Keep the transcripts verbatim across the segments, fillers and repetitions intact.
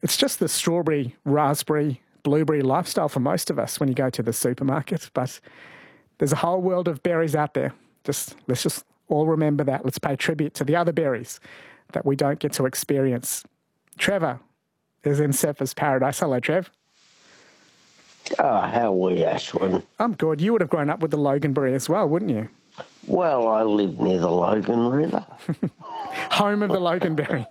It's just the strawberry, raspberry, blueberry lifestyle for most of us when you go to the supermarket. But there's a whole world of berries out there. Just let's just all remember that. Let's pay tribute to the other berries that we don't get to experience. Trevor is in Surfers Paradise. Hello, Trev. Oh, how are we, Ashwin? I'm good. You would have grown up with the loganberry as well, wouldn't you? Well, I live near the Logan River. Home of the loganberry.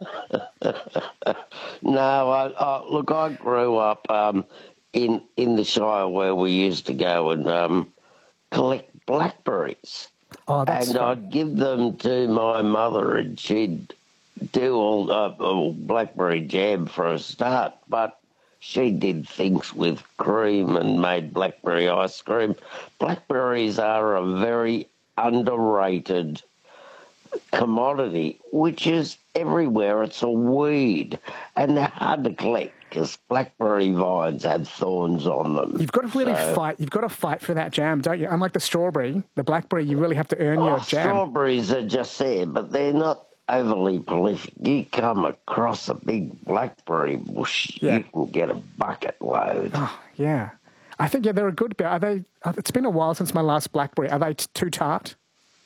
No, I, I, look, I grew up um, in in the Shire where we used to go and um, collect blackberries. Oh, that's and fun. I'd give them to my mother, and she'd do all uh, all blackberry jam for a start. But she did things with cream and made blackberry ice cream. Blackberries are a very underrated commodity, which is everywhere. It's a weed, and they're hard to collect because blackberry vines have thorns on them. You've got to really So- fight. You've got to fight for that jam, don't you? Unlike the strawberry, the blackberry, you really have to earn Oh, your jam. strawberries are just there, but they're not overly prolific. You come across a big blackberry bush, Yeah. you can get a bucket load. Oh, yeah. I think, yeah, they're a good bear. Are they? uh, It's been a while since my last blackberry. Are they t- too tart?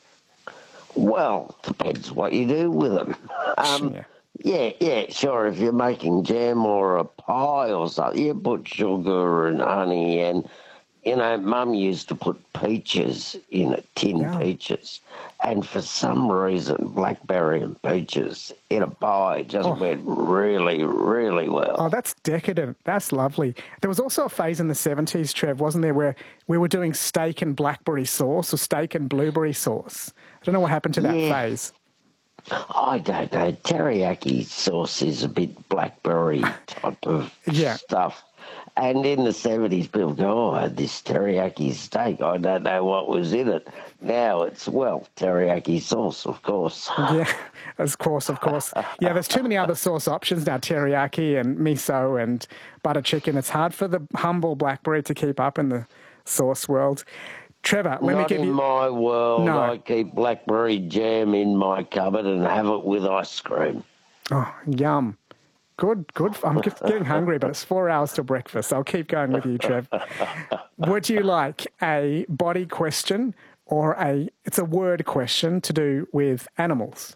Well, depends what you do with them. Um, Yeah. yeah, yeah, sure. If you're making jam or a pie or something, you put sugar and honey and, you know, Mum used to put peaches in it, tin Yeah. peaches. And for some reason, blackberry and peaches in a pie just Oh. went really, really well. Oh, that's decadent. That's lovely. There was also a phase in the seventies, Trev, wasn't there, where we were doing steak and blackberry sauce or steak and blueberry sauce. I don't know what happened to that Yeah. phase. I don't know. Teriyaki sauce is a bit blackberry type of Yeah. stuff. And in the seventies, people go, oh, I had this teriyaki steak. I don't know what was in it. Now it's, well, teriyaki sauce, of course. Yeah, of course, of course. Yeah, there's too many other sauce options now, teriyaki and miso and butter chicken. It's hard for the humble blackberry to keep up in the sauce world. Trevor, let me Not give in you... my world. No. I keep blackberry jam in my cupboard and have it with ice cream. Oh, yum. Good, good. I'm just getting hungry, but it's four hours to breakfast. I'll keep going with you, Trev. Would you like a body question or a, it's a word question to do with animals?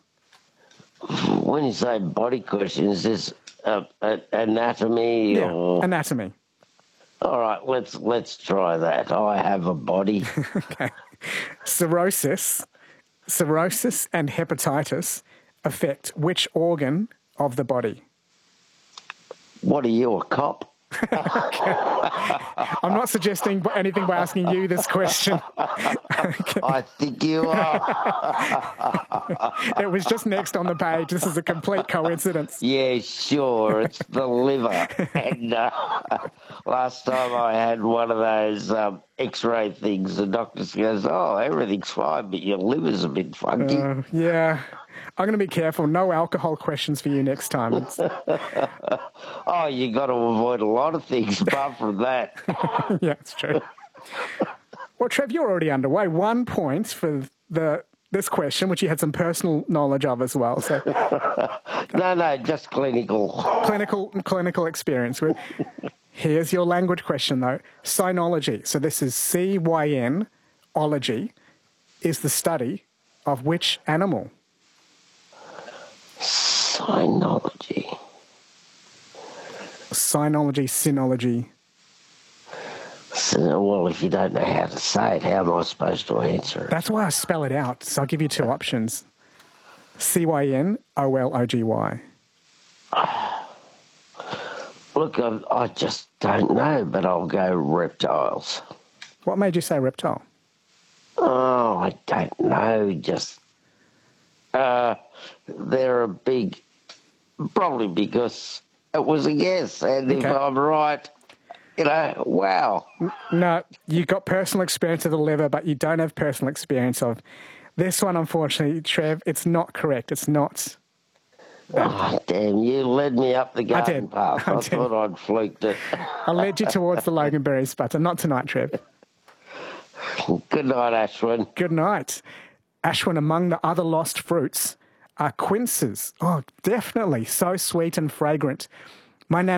When you say body questions, is this uh, uh, anatomy Yeah, or... anatomy. All right, let's let's try that. I have a body. Okay. Cirrhosis, cirrhosis and hepatitis affect which organ of the body? What are you, a cop? I'm not suggesting anything by asking you this question. I think you are. It was just next on the page. This is a complete coincidence. Yeah, sure. It's the liver. And uh, last time I had one of those um, X-ray things, the doctor goes, "Oh, everything's fine, but your liver's a bit funky." Uh, yeah. I'm going to be careful. No alcohol questions for you next time. It's- Oh, you got to avoid a lot of things apart from that. yeah, it's true. Well, Trev, you're already underway. One point for the this question, which you had some personal knowledge of as well. So No, no, just clinical. clinical clinical experience. With Here's your language question, though. Cynology. So this is C Y N, ology, is the study of which animal? Cynology. Cynology, synology. So, well, if you don't know how to say it, how am I supposed to answer it? That's why I spell it out. So I'll give you two options. C Y N O L O G Y. Look, I, I just don't know, but I'll go reptiles. What made you say reptile? Oh, I don't know. Just uh, they're a big, probably because it was a guess, and if Okay. I'm right, you know, wow. No, you got personal experience of the liver, but you don't have personal experience of this one, unfortunately, Trev. It's not correct. It's not. Oh, damn, you led me up the garden did. path. I I, did. thought I'd fluked it. I led you towards the loganberries, but not tonight, Trev. Good night, Ashwin. Good night. Ashwin, among the other lost fruits are quinces. Oh, definitely. So sweet and fragrant. My nan